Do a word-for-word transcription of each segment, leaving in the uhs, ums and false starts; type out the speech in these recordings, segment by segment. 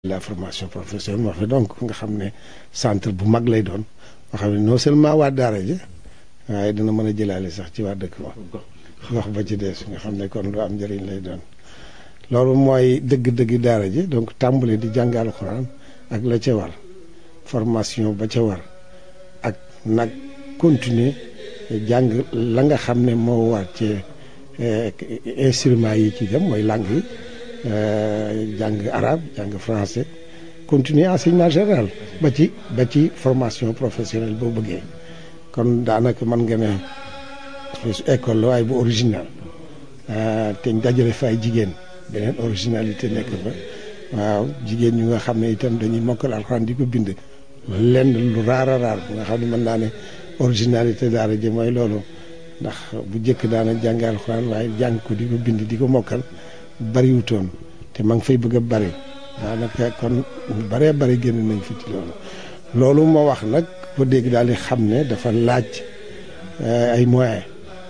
la formation professionnelle moo fi donc nga xam ne centre bu mag lay doon nga xam ne non seulement waa daara ji waaye dina mën a jëlaale sax ci waa dëkk ba gox ba ci des nga xam ne kon lu am njëriñ lay doon loolu mooy dëgg-dëgg daara ji donc tàmbali di jàng alxuraan ak la ca war formation ba ca war ak nag continuer jàng la nga xam ne moo war ci instruments yi ci dem mooy langue yi jàng arabe jàng français continuer enseignement général ba ci ba ci formation professionnelle boo bëggee kon daanaka mën nga ne école la waaye bu original te dajale fa ay jigéen beneen originalité nekk fa waaw jigéen ñu nga xam ne itam dañuy mokkal alxuraan di ko bind lenn lu raar a raar bu nga xam ne mën naa ne originalité daara ji mooy loolu ndax bu njëkk daana jàng alxuraan waaye jàng ko di ko bind di ko mokkal bariwutoon te ma ngi fay bëgg a bari daanaka kon baree bari génn nañ fi ci loolu loolu moo wax nag ko dégg daal di xam ne dafa laaj ay moyens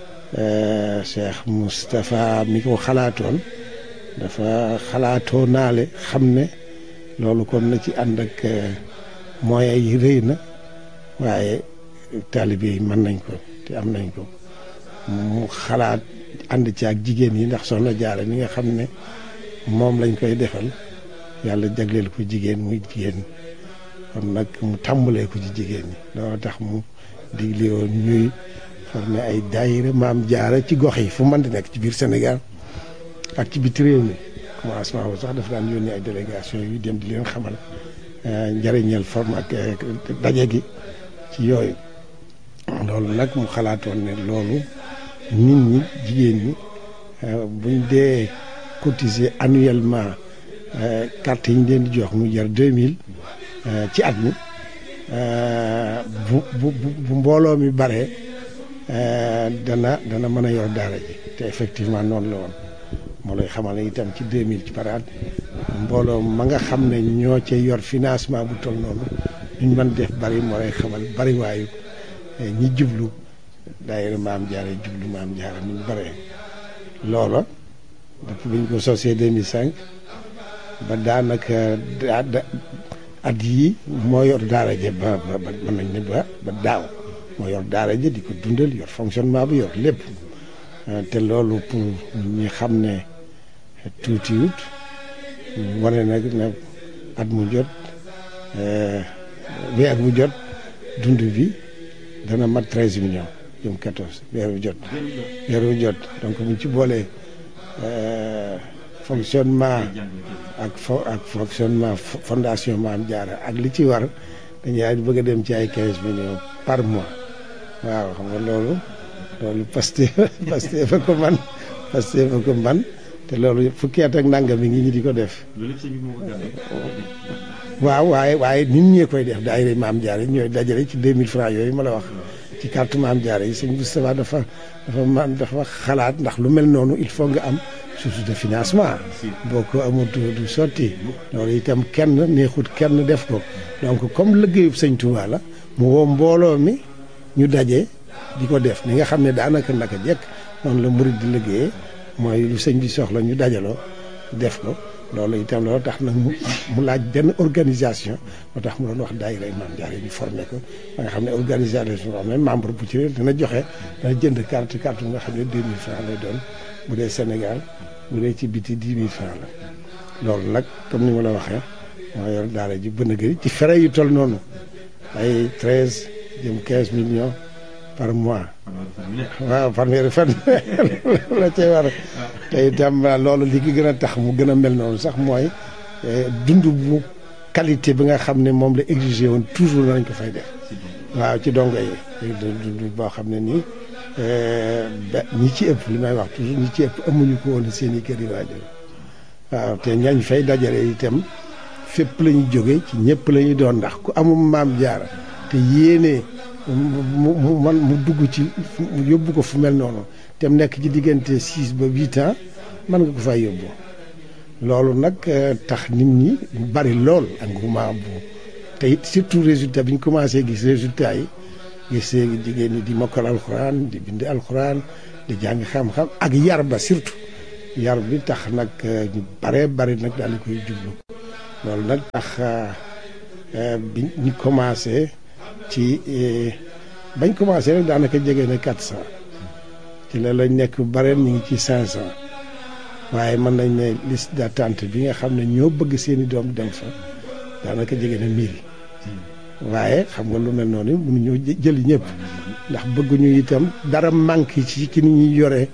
Cheikh Moustapha mi ko xalaatoon dafa xalaatoo naale xam ne loolu kon na ci ànd ak moyens yi rëy na waaye taalibe yi mën nañ ko te am nañ ko mu xalaat ànd ci ak jigéen yi ndax soxna Jaara mi nga xam ne moom lañ koy defal yàlla jagleel ko jigéen muy jigéen kon nag mu tàmbalee ko ci jigéen ñi loolu tax mu digle woon ñuy formé ay daayira Maam Jaara ci gox yi fu mën di nekk ci biir Sénégal ak ci biti réew mi commencement bu sax dafa daan yónni ay délégation yu dem di leen xamal njëriñal forme ak daje gi ci yooyu loolu nag mu xalaatoon ne loolu nit ñi jigéen ñi buñ dee cotiser annuellement carte yi ñu leen di jox mu jar deux mille ci at mi bu bu bu mbooloo mi baree dana dana mën a yor daara ji te effectivement noonu la woon moo lay xamal ne itam ci deux mille ci par at mbooloo ma nga xam ne ñoo ca yor financement bu toll noonu duñ mën def bari moo lay xamal bari waayu ñi jublu daayira Maam Jaara jublu Maam Jaara ni ñu bëree loola depuis bi ñu ko sosee deux mille cinq ba daanaka at yii moo yor daara ja ba ba mën nañ ne ba ba daaw moo yor daara ja di ko dundal yor fonctionnement bi yor lépp te loolu pour ñi xam ne tuutiwut wane nag ne at mu jot weer bu jot dund bi dana mat treize millions jëm quatorze weer bu jot weer bu jot donc buñ ci boolee fonctionnement ak fo ak fonctionnement fondation Maam Jaara ak li ci war dañuy bëgg a dem ci ay quinze millions par mois waaw xam nga loolu loolu Pastef Pastef fa ko man Pastef fa ko man te loolu fukki at ak nangam mi ngi ñi di ko def waaw waaye waaye nit ñee koy def daayira Maam Jaara ñooy dajale ci deux mille francs yooyu ma la wax ci carte Maam Jaara yi sëñ Moustapha dafa dafa man dafa xalaat ndax lu mel noonu il faut nga am source de financement boo ko amul du sotti loolu itam kenn neexut kenn def ko donc comme liggéeyub sëñ Touba la mu woo mbooloo mi ñu daje di ko def ni nga xam ne daanaka naka jekk noonu la murid di liggéeyee mooy lu sëñ bi soxla ñu dajaloo def ko loolu itam loolu tax nag mu mu laaj benn organisation moo tax mu doon wax daayira Maam Jaara ñu formé ko ba nga xam ne organisation boo xam ne membre bu ci dina joxe dana jënd carte carte bu nga xam ne deux mille francs lay doon bu dee Sénégal bu dee ci biti dix mille francs la loolu nag comme ni ma la waxee moo yor daara ji bën a gëri ci frais yu toll noonu ay treize jëm quinze millions par mois waaw fanweeri fan la cay war te itam loolu li ki gën a tax mu gën a mel noonu sax mooy dund bu qualité bi nga xam ne moom la exigé woon toujours nañ ko fay def waaw ci dongo yi dund boo xam ne nii ñi ci ëpp li may wax toujours ñi ci ëpp amuñu ko woon seen i kër yi waajur waaw te ñañ fay dajale itam fépp la ñu jóge ci ñëpp la ñu doon ndax ku amum Maam Jaara te yéene mu mu man mu dugg ci mu yóbbu ko fu mel noonu te mu nekk ci diggante six ba huit ans mën nga ko fay yóbbu loolu nag tax nit ñi bari lool engouement bu te it surtout résultat bi ñu commencé gis résultat yi gis jigéen ñi di mokkal alxuraan di bind alxuraan di jàng xam-xam ak yar ba surtout yar bi tax nag ñu baree bari nag daal di koy jublu loolu nag tax bi ñu commencé ci bañ commencé rek daanaka jege na quatre cent ci la lañ nekk bareen ñu ngi ci cinq cent waaye mën nañ ne liste d'attente bi nga xam ne ñoo bëgg seeni doom dem fa daanaka jege na mille waaye xam nga lu mel noonu mënuñoo jëli ñëpp ndax bëgguñu itam dara manque ci ci ni ñuy yoree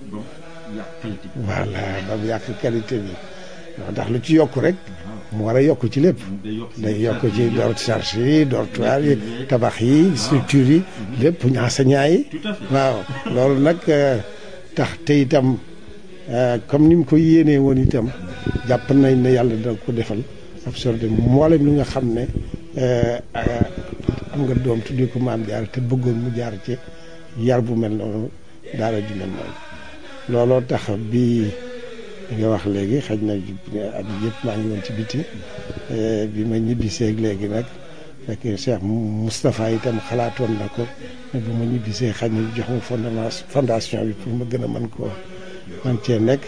voilà ba mu yàq qualité bi ndax lu ci yokk rek mu war a yokk ci lépp day yokk ci door charge yi dortoir yi tabax yi structure yi lépp enseignants yi waaw loolu nag tax te itam comme ni mu ko yéenee woon itam jàpp nañ ne yàlla dina ko defal absorbé mboolem li nga xam ne am nga doom tuddee ko maam jaar te bëggoon mu jaar ci yar bu mel noonu daara ju mel noonu looloo tax bi nga wax léegi xëy na at yëpp maa ngi woon ci biti bi ma ñibbisee léegi nag fekk Cheikh Moustapha itam xalaatoon na ko ne bu ma ñibbisee xëy na jox ma fondement fondation bi pour ma gën a mën koo man cee nekk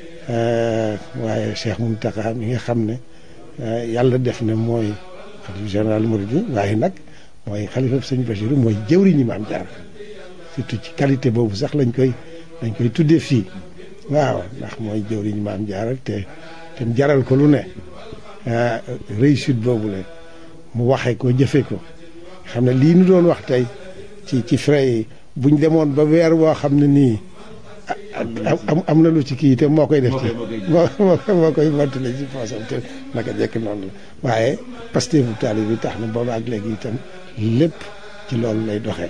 waaye Cheikh Mountakha mi nga xam ne yàlla def na mooy xalifa général Mouride waaye nag mooy xalifa sëñ Bachir mooy jëwriñu Maam Jaara surtout ci qualité boobu sax lañ koy lañ koy tuddee fii waaw ndax mooy jëwriñu Maam Jaara te te jaral ko lu ne réussite boobu la mu waxee ko jëfee ko xam ne lii nu doon wax tey ci ci frais yi buñ demoon ba weer woo xam ne nii am am na lu ci kii te moo koy def ci moo moo koy mottale ci poosam te naka jekk noonu la waaye Pastef bu taali bi tax na boobu ak léegi itam lépp ci loolu lay doxee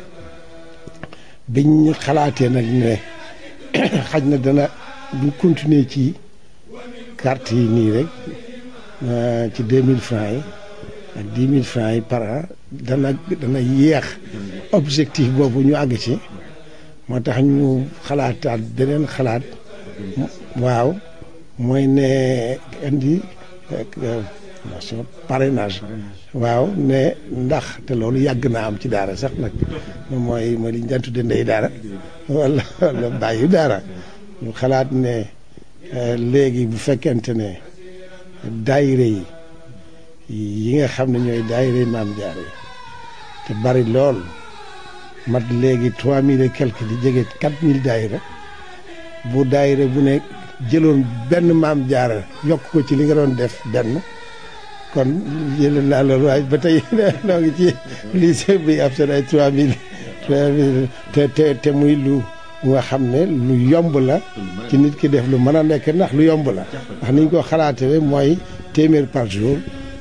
biñ xalaatee nag ne xaj na dana bu continuer ci carte yi nii rek ci deux mille francs yi ak dix mille francs yi par an dana dana yéex objectif boobu ñu àgg ci moo tax ñu xalaataat beneen xalaat waaw mooy ne indi nation parrainage waaw ne ndax te loolu yàgg naa am ci daara sax nag mooy mooy li ñu daan tudde ndey daara wala wala bàyyi daara ñu xalaat ne léegi bu fekkente ne daayire yi yi nga xam ne ñooy daayire Maam Jaara yi te bari lool mat léegi trois mille et quelque di jege quatre mille daayira bu daayira bu ne jëloon benn Maam Jaara yokk ko ci li nga doon def benn kon jëlee naa loolu waaye ba tey noo ngi ci lycée bi am seen ay trois mille trois mille te te te muy lu nga xam ne lu yomb la ci nit ki def lu mën a nekk ndax lu yomb la ndax niñ ko xalaatee mooy téeméer par jour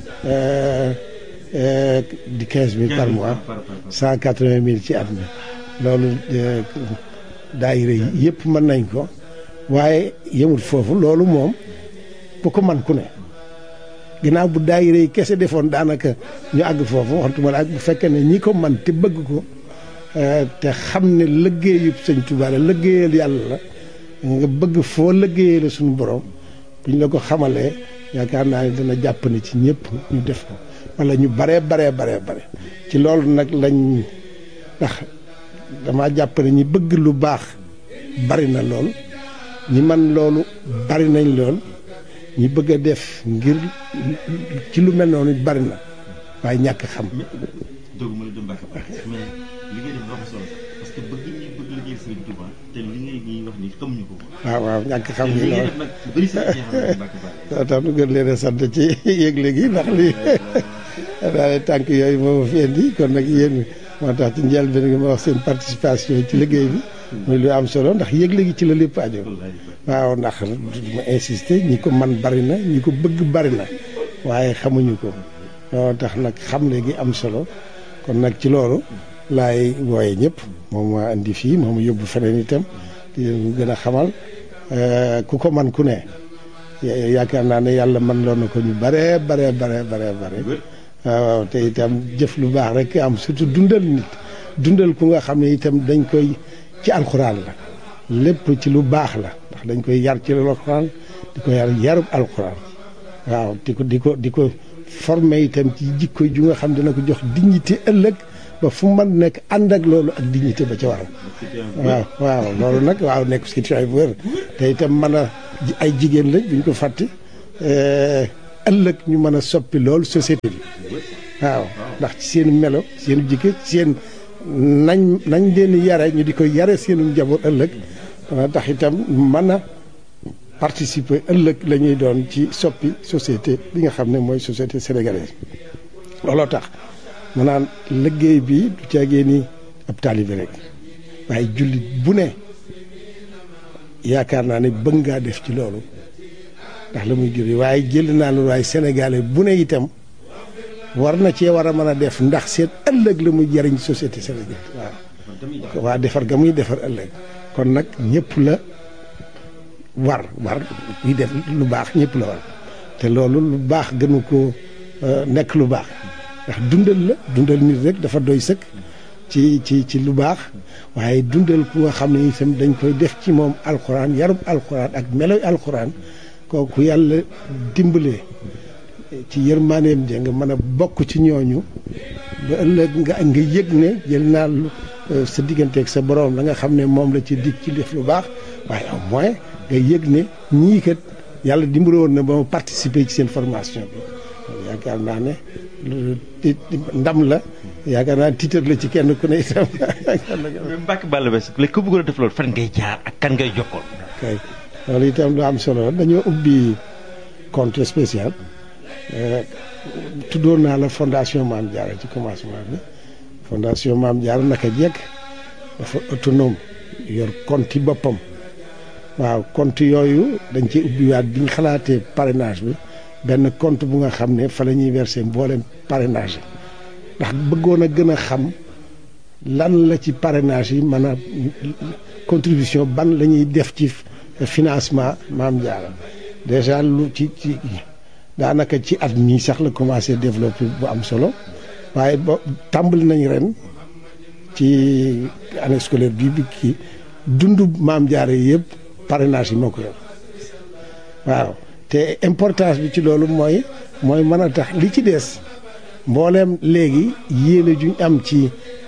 di quinze mille par mois cent quatre-vingt mille ci at mi loolu daayira yëpp mën nañ ko waaye yemul foofu loolu moom bu ko man ku ne ginnaaw bu daayira yi kese defoon daanaka ñu àgg foofu waxantuma la ak bu fekkee ne ñi ko man te bëgg ko te xam ne liggéeyub sëñ Tuubaa la liggéeyal yàlla la nga bëgg foo liggéeyee la suñu borom buñ la ko xamalee yaakaar naa ne dana jàpp ne ci ñëpp ñu def ko wala ñu baree baree baree bare ci loolu nag lañ ndax dama jàpp ne ñi bëgg lu baax bari na lool ñi man loolu bari nañ lool ñi bëgg a def ngir ci lu mel noonu bari na waaye ñàkk xam. dëgg ma la dem baax mais li ngay def dafa solo parce que bëgg ñi bëgg liggéey Sëriñ Tuuba te li ngay ñuy wax ni xamuñu ko. waaw waaw ñàkk xam gi loolu nag bëri sa ñi xam ne baax baax tax nu gën leen a sant ci yëgle gi ndax lii daal tànk yooyu moo fi indi kon nag yéen moo tax ci njëlbéen gi ma wax seen participation ci liggéey bi muy lu am solo ndax yëgle gi ci la lépp aju waaw ndax ma insister ñi ko man bari na ñi ko bëgg bari na waaye xamuñu ko loolu tax nag xam léegi am solo kon nag ci loolu laay wooye ñëpp moom maa indi fii moom yóbbu feneen itam di leen gën a xamal ku ko man ku ne yaakaar naa ne yàlla man loon na ko ñu bare bare bare bare bare waaw te itam jëf lu baax rek am surtout dundal nit dundal ku nga xam ne itam dañ koy ci alxuraan la lépp ci lu baax la ndax dañ koy yar ci alxuraan di ko yar yarub alxuraan waaw di ko di ko di ko formé itam ci jikko ju nga xam dina ko jox dignité ëllëg ba fu mu mën nekk ànd ak loolu ak dignité ba ca waral waaw waaw loolu nag waaw nekk situation bu wér te itam mën a ay jigéen lañ buñ ko fàtte ëllëg ñu mën a soppi loolu société bi waaw ndax ci seen melo seen jikko seen nañ nañ leen yare ñu di ko yare seenu njaboot ëllëg tax itam mën a participer ëllëg la ñuy doon ci soppi société bi nga xam ne mooy société sénégalaise. looloo tax mu naan liggéey bi du caagee ni ab taalibe rek waaye jullit bu ne yaakaar naa ne bëgg ngaa def ci loolu ndax la muy juri waaye jël naa loolu waaye sénégalais bu ne itam war na cee war a mën a def ndax seen ëllëg la muy jariñ société sénégalaise waaw waa defar ga muy defar ëllëg kon nag ñëpp la war war yi def lu baax ñëpp la war te loolu lu baax gënu ko nekk lu baax ndax dundal la dundal nit rek dafa doy sëkk ci ci ci lu baax waaye dundal ku nga xam ne itam dañ koy def ci moom alxuraan yarub alxuraan ak meloy alxuraan kooku yàlla dimbalee ci yërmaaneem je nga mën a bokk ci ñooñu ba ëllëg nga nga yëg ne jël naa sa digganteeg sa borom la nga xam ne moom la ci dig ci def lu baax waaye au moins nga yëg ne ñii kat yàlla dimbale woon na ba ma participer ci seen formation bi yaakaar naa ne ndam la yaakaar naa tiitar la ci kenn ku ne itam. Mbacke Balla Basse léegi ku bëggoon a def loolu fan ngay jaar ak kan ngay jokkoon. kay loolu itam lu am solo la dañoo ubbi compte spécial tuddoon naa la fondation Mame Diarra ci commencement bi fondation Mame Diarra naka jekk dafa autonome yor compte yi boppam waaw compte yooyu dañ ci ubbiwaat bi ñu xalaatee parrainage bi. benn compte bu nga xam ne fa la ñuy verser mboolem parrainage ndax bëggoon a gën a xam lan la ci parrainage yi mën a contribution ban la ñuy def ci financement Mame Diarra déjà lu ci ci daanaka ci at mii sax la commencé développer bu am solo waaye ba tàmbali nañ ren ci année scolaire bii bi kii dundu Mame Diarra yi yëpp parrainage yi moo ko yor waaw te importance bi ci loolu mooy mooy mën a tax li ci des mbooleem léegi yéene juñ am ci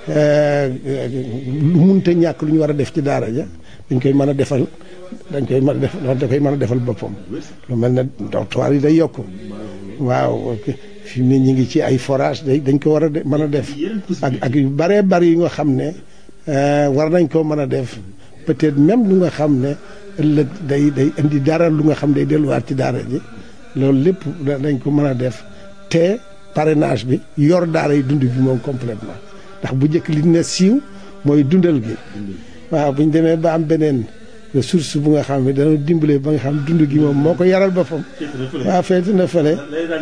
lu munta ñàkk lu ñu war a def ci daara ja dañ koy mën a defal dañ koy mën a def da koy mën a defal boppam lu mel ne dortoir yi day yokk waaw fi mu ne ñu ngi ci ay forage day dañ ko war a mën a def ak ak yu bëree bëri yi nga xam ne war nañ koo mën a def peut-être même lu nga xam ne ëllëg day day indi dara lu nga xam day delluwaat ci daara ji loolu lépp dañ ko mën a def te parrainage bi yor daara yi dund bi moom complètement ndax bu njëkk li ne siiw mooy dundal gi waaw bu ñu demee ba am beneen ressource bu nga xam ne dana dimbale ba nga xam dund gi moom moo ko yaral boppam waaw feeti na fële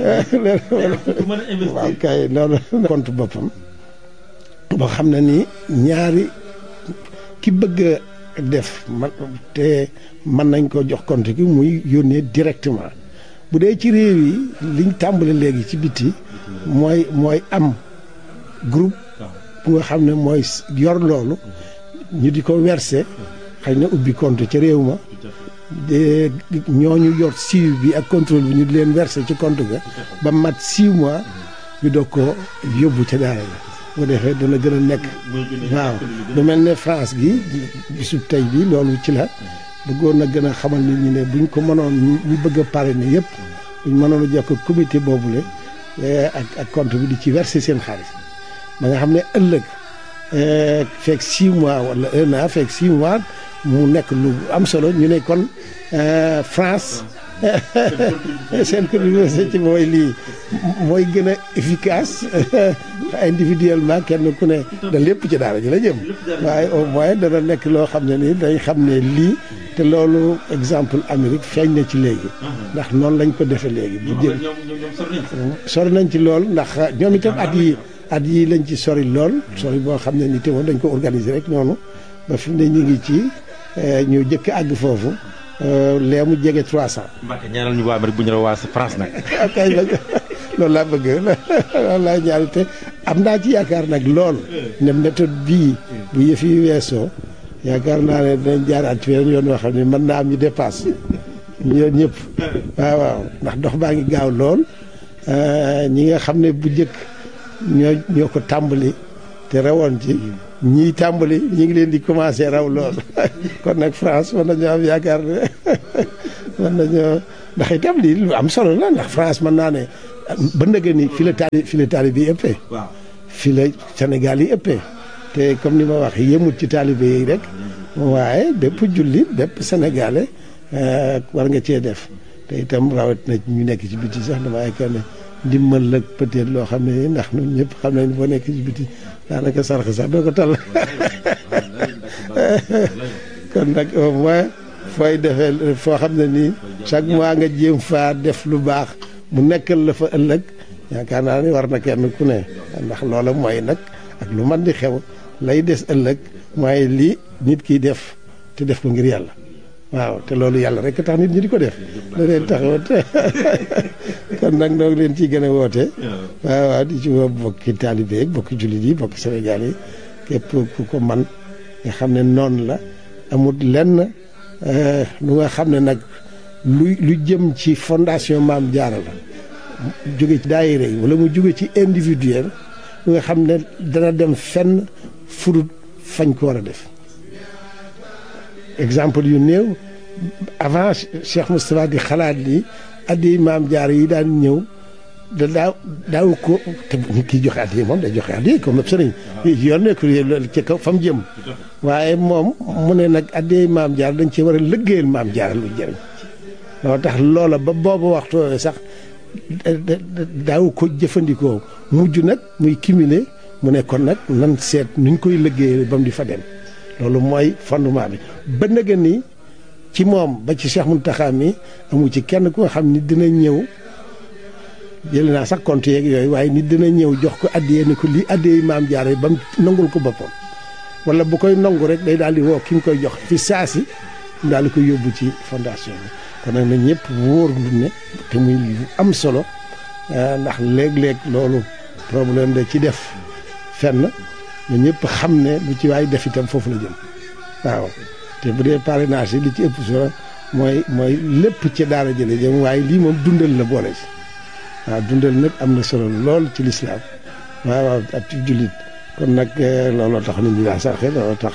waaw kay loolu compte boppam boo xam ne ni ñaari ki bëgg def man te mën nañ ko jox compte gi muy yónnee directement bu dee ci réew yi liñ tàmbale léegi ci biti mooy mooy am groupe bu nga xam ne mooy yor loolu ñu di ko verser xëy na ubbi compte ca réew ma de ñooñu yor suivi bi ak contrôle bi ñu di leen verser ci compte ga ba mat six mois ñu doog ko yóbbu ca daara la bu defee dana gën a nekk waaw lu mel ne France gi bisub tey bi loolu ci la bëggoon na gën a xamal nit ñi ne buñ ko mënoon ñu bëgg a parrainer yëpp buñ mënoon a jokk comité boobule ak ak compte bi di ci verser seen xaalis ba nga xam ne ëllëg fekk six mois wala un an fekk six mois mu nekk lu am solo ñu ne kon France seen contribution ci mooy lii mooy gën a efficace individuellement kenn ku ne da lépp ci daara ji la jëm waaye au moins dana nekk loo xam ne nii dañ xam ne lii te loolu exemple Amérique feeñ na ci léegi ndax noonu lañ ko defee léegi bu jël sori nañ ci lool ndax ñoom itam at yi at yi lañ ci sori lool sori boo xam ne ni te moom dañ ko organiser rek noonu ba fi mu ne ñu ngi ci ñu jëkk àgg foofu lee mu jege trois cent. Mbacke ñaanal ñu waa Amérique bu ñu la waa France nag. kay loolu laa bëgg loolu laa ñaari te am naa ci yaakaar nag lool ne méthode bii bu yëf yi weesoo yaakaar naa ne dinañ jaaraat ci weneen yoon yoo xam ne mën naa am ñu dépasse ñoom ñëpp waaw waaw ndax dox baa ngi gaaw lool ñi nga xam ne bu njëkk ñoo ñoo ko tàmbali te rawoon ci ñii tàmbali ñi ngi leen di commencé raw lool kon nag France mën nañoo am yaakaar ne mën nañoo ndax itam lii lu am solo la ndax France mën naa ne ba ndëgë ni fi la taali fi la taalibe yi ëppee. waaw fi la Sénégal yi ëppee te comme ni ma wax yemut ci taalibe yi rek waaye bépp jullit bépp sénégalais war nga cee def te itam rawat na ñu nekk ci biti sax dama yaakaar ne ndimbal la peut-être loo xam ne ndax ñun ñëpp xam nañ boo nekk ci biti daanaka sarax sax doo ko tal kon nag au moins fooy defee foo xam ne nii chaque mois nga jéem faa def lu baax mu nekkal la fa ëllëg yaakaar naa ni war na kenn ku ne ndax loola mooy nag ak lu man di xew lay des ëllëg mooy lii nit kiy def te def ko ngir yàlla waaw te loolu yàlla rek tax nit ñi di ko def la leen taxawat kon nag noo leen ciy gën a woote waaw waaw di ci woo bokki taalibe yi bokki jullit yi bokki Sénégal yi képp ku ko man nga xam ne noonu la amul lenn lu nga xam ne nag lu lu jëm ci fondation Maam Jaara la jóge ci daayira yi wala mu jóge ci individuel lu nga xam ne dana dem fenn fudut fañ ko war a def exemple yu néew avant Cheikh Moustapha di xalaat ni addi Maam Jaara yi daan ñëw da daaw daaw ko te kii joxe addi moom day joxe addi comme sëriñ yoon nekk ci kaw fa mu jëm waaye moom mu ne nag addi Maam Jaara dañ ci war a liggéeyal Maam Jaara lu jëriñ loolu tax loola ba boobu waxtu sax daaw ko jëfandikoo mujj nag muy cumulé mu ne kon nag nan seet nuñ koy liggéeyal ba mu di fa dem loolu mooy fondement bi ba nga ni ci moom ba ci Cheikh Mountakha mi amu ci kenn ku nga xam ni dina ñëw jëlee naa sax compte yeeg yooyu waaye nit dina ñëw jox ko addiyee ni ko lii addiyee Maam Jaara ba mu nangul ko boppam wala bu koy nangu rek day daal di woo ki mu koy jox fi saasi mu daal di koy yóbbu ci fondation bi kon nag na ñëpp wóor lu ne te muy lu am solo ndax léeg-léeg loolu problème da ci def fenn na ñëpp xam ne lu ci waay def itam foofu la jëm waaw te bu dee parrainage yi li ci ëpp solo mooy mooy lépp ci daara jële jëm waaye lii moom dundal la boole ci waaw dundal nag am na solo lool ci lislaam waaw waaw ak ci jullit kon nag looloo tax nit ñi daa sarxe looloo tax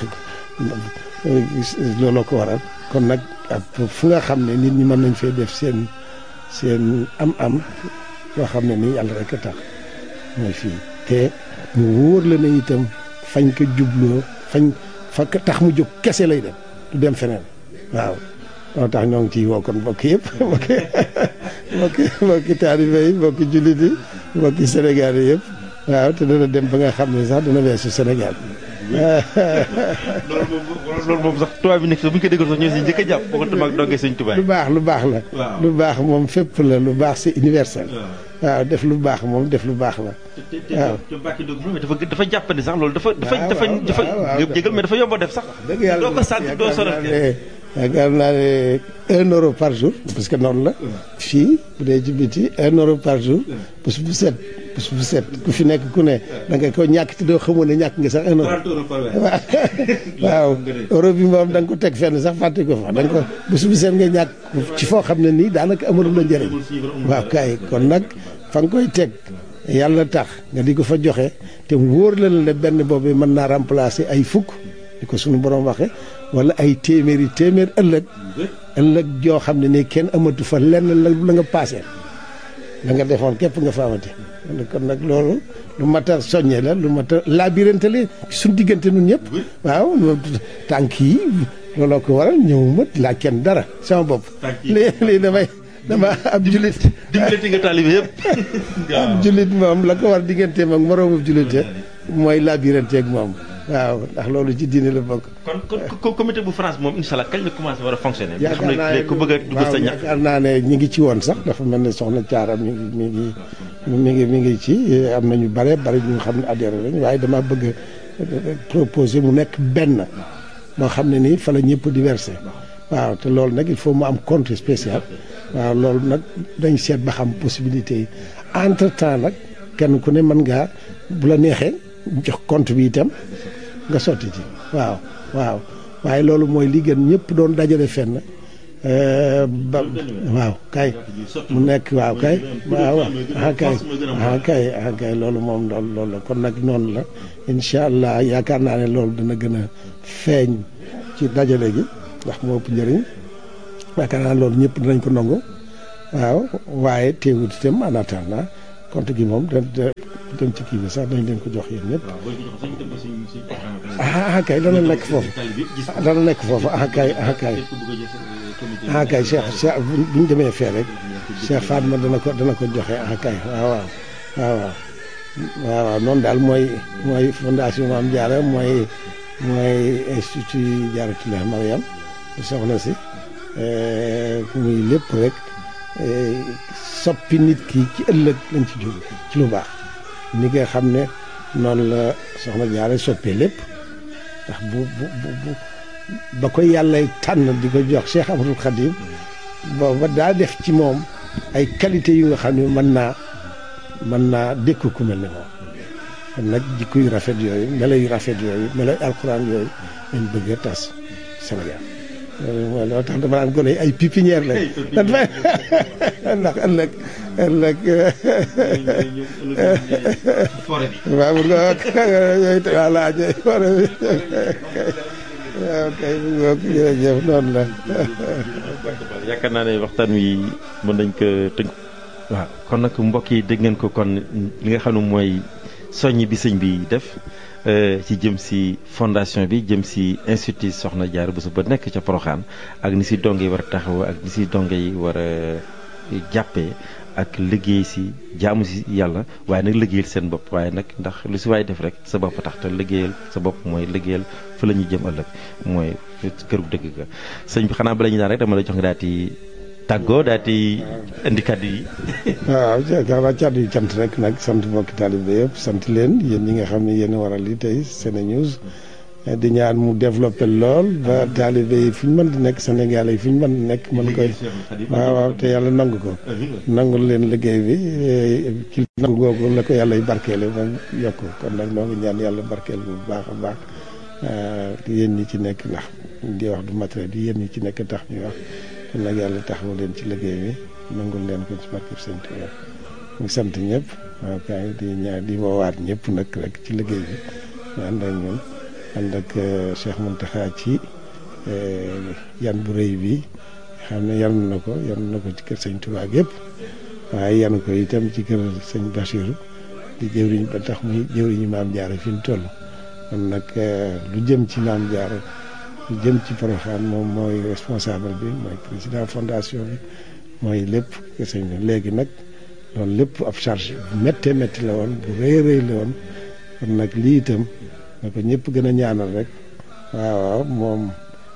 looloo ko waral kon nag ak fu nga xam ne nit ñi mën nañ fee def seen seen am-am loo xam ne nii yàlla rek a tax mooy fii te mu wóor la ne itam fañ ko jubloo fañ fa tax mu jóg kese lay dem du dem feneen waaw loolu tax ñoo ngi ciy woo kon mbokk yëpp mbokki mbokki mbokki taalibe yi mbokki jullit yi mbokki Sénégal yi yëpp waaw te dana dem ba nga xam ne sax dana weesu Sénégal loolu moom loolu moom sax tubaab bi nekk sax bu ñu ko déggoon sax ñoo si njëkk a jàpp bokkatu mag dongee sëñ Tuubaa lu baax lu baax la lu baax moom fépp la lu baax c'est universel waaw def lu baax moom def lu baax la waaw te Mbacke Ndiob moom dafa dafa jàppandi sax loolu dafa dafa dafa dafa jégal mais dafa yomb a def sax dëgg yàlla doo ko sant doo sonal yaakaar naa ne un euro par jour parce que noonu la fii bu dee ci biti un euro par jour bés bu set bés bu set ku fi nekk ku ne da nga ko ñàkk te doo xamoon ne ñàkk nga sax un euro waaw waaw euro bi moom da nga ko teg fenn sax fàtte ko fa da nga ko bés bu set nga ñàkk ci foo xam ne nii daanaka amalu la njëriñ waaw kay kon nag fa nga koy teg yàlla tax nga di ko fa joxe te wóor la ne benn boobu mën naa remplacer ay fukk di ko suñu borom waxe wala ay téeméeri téeméer ëllëg ëllëg joo xam ne nii kenn amatu fa lenn la la nga paase la nga defoon képp nga fa amati kon nag loolu lu mat a soññe la lu mat a labirante la suñ diggante nun ñëpp waaw tànk yi looloo ko waral ñëwuma laaj kenn dara sama bopp lii lii damay dama ab julit dimbalati nga taalibe yëpp ab julit moom la ko war digganteem ak moroomu julite mooy labirante ak moom waaw ndax loolu ci diine la bokk. kon kon comité bu France moom incha allah kañ la commencé war a fonctionner. yaakaar naa ne ku bëgg a dugg sa ñax. yaakaar naa ne ñi ngi ci woon sax dafa mel ne soxna Thiara mi ngi mi ngi mi ngi mi ngi ci am na ñu bare bare ñu xam ne adhéré lañ waaye dama bëgg proposer mu nekk benn moo xam ne nii fa la ñëpp di versé waaw te loolu nag il faut mu am compte spécial waaw loolu nag dañ seet ba xam possibilité yi entre temps nag kenn ku ne mën ngaa bu la neexee jox compte bi itam. nga sotti ci waaw waaw waaye loolu mooy li gën ñëpp doon dajale fenn ba waaw kay mu nekk waaw kay waaw ah kay ah kay ah kay loolu moom loolu loolu la kon nag noonu la incha allah yaakaar naa ne loolu dana gën a feeñ ci dajale gi ndax moo ëpp njëriñ yaakaar naa loolu ñëpp dinañ ko nangu waaw waaye teewut itam en attendant compte gi moom da dem ci kii bi sax dañ leen ko jox yéen ñëpp. ah kay dana nekk foofu dana nekk foofu ah kay ah kay ah kay Cheikh Cheikh bu ñu demee fee rek Cheikh Fatma dana ko dana ko joxe ah kay waaw waaw waaw waaw waaw noonu daal mooy mooy fondation Mame Diarra mooy mooy institut Diarratoulah Mariam soxna si muy lépp rek soppi nit ki ci ëllëg lañ ci jóg ci lu baax ni nga xam ne noonu la soxna Diarra soppee lépp ndax bu bu bu ba ko yàlla tànn di ko jox Cheikh Ahmadou Khadim booba daa def ci moom ay qualité yu nga xam ne mën naa mën naa dékku ku mel ne moom kon nag jikko yu rafet yooyu melo yu rafet yooyu melo yu alxuraan yooyu lañ bëgg a tas Sénégal loolu mooy loo tax dama naan gone yi ay pépinière lañ ndax ëllëg ëllëg waaw bu nga yooyu te waa laaj forêt bi waaw kay bu nga jërëjëf noonu la yaakaar naa ne waxtaan wi mën nañ ko tënk waaw kon nag mbokk yi dégg ngeen ko kon li nga xam ne mooy soññ bi sëñ bi def ci jëm si fondation bi jëm si institut Soxna Diarra Bousso ba nekk ca Porokhane ak ni si donge yi war a taxaw ak ni si donge yi war a jàppee ak liggéey si jaamu si yàlla waaye nag liggéeyal seen bopp waaye nag ndax lu si waay def rek sa bopp tax te liggéeyal sa bopp mooy liggéeyal fa la ñuy jëm ëllëg mooy këru dëgg ga sëñ bi xanaa bala ñu daan rek dama la jox nga daal di tàggoo daal di indi kàddu yi. waaw xanaa kàddu yi cant rek nag sant mbokki taalibe yëpp sant leen yéen ñi nga xam ne yéen a waral li tey SeneNews di ñaan mu développé lool ba taalibe yi fu ñu mën di nekk Sénégal yi fu ñu mën di nekk mën koy waaw waaw te yàlla nangu ko nangul leen liggéey bi ci nangu googu la ko yàlla barkeele ba yokk kon nag noo ngi ñaan yàlla barkeel bu baax a baax yéen ñi ci nekk ndax di wax du matériel yi yéen ñi ci nekk tax ñuy wax kon nag yàlla taxawu leen ci liggéey bi nangul leen ko ci barkeb Sëñ Tuubaa mu sant ñëpp waaw kay di ñaan di woowaat ñëpp nag rek ci liggéey bi ñu ànd ak ñun ànd ak Cheikh Mountakha ci yan bu rëy bi xam ne yan na ko yan na ko ci kër Sëñ Tuubaa yëpp waaye yan ko itam ci kër Sëñ Bassirou di jëwriñ ba tax muy jëwriñu Mame Diarra fi mu toll kon nag lu jëm ci Mame Diarra lu jëm ci Porokhane moom mooy responsable bi mooy président fondation bi mooy lépp kër sëñ bi léegi nag loolu lépp ab charge bu méttee métti la woon bu rëy rëy la woon kon nag lii itam na ko ñëpp gën a ñaanal rek waaw waaw moom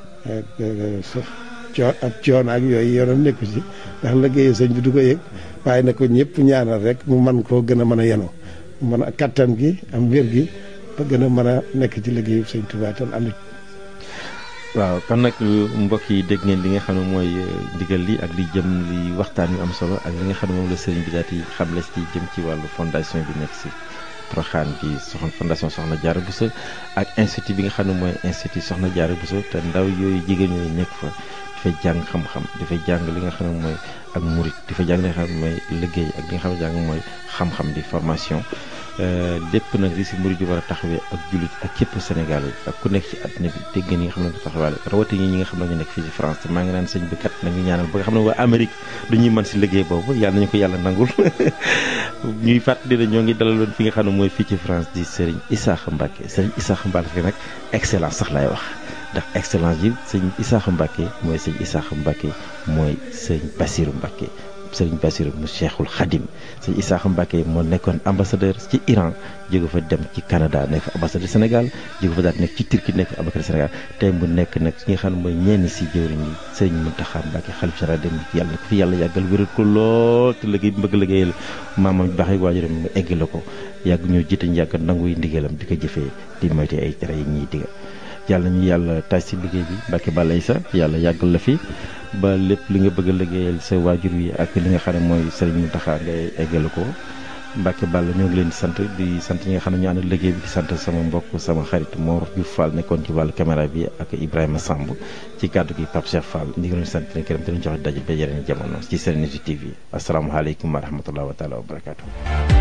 coo ab coono ak yooyu yoonam nekku ci ndax liggéeyu sëñ bi du ko yëg waaye na ko ñëpp ñaanal rek mu mën koo gën a mën a yenu mu mën a kattan gi am wér gi ba gën a mën a nekk ci liggéeyu sëñ Tuubaa tam am waaw kon nag mbokk yi dégg ngeen li nga xam ne mooy ndigal li ak li jëm li waxtaan yu am solo ak li nga xam ne moom la sëriñ bi daal di xamle ci jëm ci wàllu fondation bi nekk si Porokhane bi soxna fondation Soxna Diarra Bousso ak institut bi nga xam ne mooy institut Soxna Diarra Bousso te ndaw yooyu jigéen ñooyu nekk fa dafay jàng xam-xam dafay jàng li nga xam ne mooy ak murit dafay jàng li nga xam ne mooy liggéey ak li nga xam ne jàng mooy xam-xam di formation lépp nag li si murid yi war a taxawee ak jullit ak képp Sénégal yi ak ku nekk ci àddina bi dégg ngeen ñi nga xam ne taxawaale rawatina ñi nga xam ne ñu nekk fii ci France te maa ngi naan sëñ bi kat nañu ñaanal ba nga xam ne waa Amérique dañuy mën si liggéey boobu yàlla nañu ko yàlla nangul ñuy fàttali ne ñoo ngi dalaloon fi nga xam ne mooy fii ci France di Serigne Issakha Mbacké Serigne Issakha Mbacké nag excellence sax laay wax ndax excellence yi sëñ Issakha Mbacké mooy sëñ Issakha Mbacké mooy sëñ Bassirou Mbacké sëriñ Bassirou mu Cheikhul Khadim sëñ Issakha Mbacké moo nekkoon ambassadeur ci Iran jóge fa dem ci Canada nekk ambassadeur Sénégal jóge fa daal nekk ci Turquie nekk ambassadeur Sénégal tey mu nekk nag ki nga xam ne mooy ñenn si jëwriñ yi sëriñ Mountakha Mbacké xalif général dem bi yàlla na ko fi yàlla yàggal wéral ko lool te liggéey bi bëgg liggéeyal maamam bi baax yi waajuram mu egg la ko yàgg ñoo jiite ñu yàgg nanguy ndigalam di ko jëfee di moyte ay tere yi ñuy diga yàlla ñu yàlla taaj si liggéey bi Mbacké Balla Issa yàlla yàggal la fi ba lépp li nga bëgg a liggéeyal sa waajur wi ak li nga xam ne mooy Serigne Mountakha ngay eggale ko Mbacké Balla ñoo ngi leen di sant di sant ñi nga xam ne ñu ànd liggéey bi di sant sama mbokk sama xarit Mor Diouf Fall nekkoon ci wàllu caméra bi ak Ibrahima Samb ci kàddu gi Pape Cheikh Fall ñu ngi leen di sant leen këram te ñu joxe daje ba yeneen jamono ci SeneNews T V asalaamaaleykum wa rahmatulah wa taala wa barakaatu.